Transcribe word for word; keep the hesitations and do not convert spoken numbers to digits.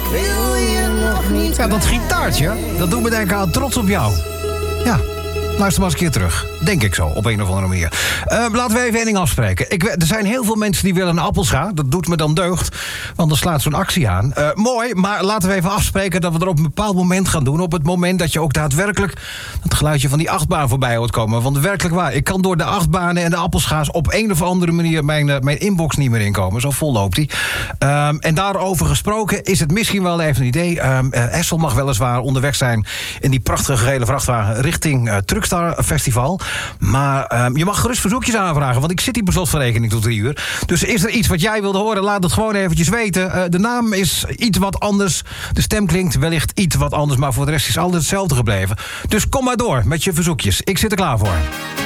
wil je nog niet. Ja, dat gitaartje, dat doet me denken aan Trots op jou. Ja, luister maar eens een keer terug. Denk ik zo, op een of andere manier. Uh, laten we even één ding afspreken. Ik, er zijn heel veel mensen die willen een appelscha. Dat doet me dan deugd, want dan slaat zo'n actie aan. Uh, mooi, maar laten we even afspreken dat we er op een bepaald moment gaan doen. Op het moment dat je ook daadwerkelijk het geluidje van die achtbaan voorbij hoort komen. Want werkelijk waar, ik kan door de achtbanen en de appelscha's op een of andere manier mijn, uh, mijn inbox niet meer inkomen. Zo vol loopt die. Um, en daarover gesproken is het misschien wel even een idee. Um, uh, Essel mag weliswaar onderweg zijn in die prachtige gele vrachtwagen richting uh, Truckstar Festival. Maar um, je mag gerust verzoekjes aanvragen, want ik zit hier per slot van rekening tot drie uur. Dus is er iets wat jij wilde horen, laat het gewoon eventjes weten. Uh, de naam is iets wat anders. De stem klinkt wellicht iets wat anders, maar voor de rest is alles hetzelfde gebleven. Dus kom maar door met je verzoekjes. Ik zit er klaar voor.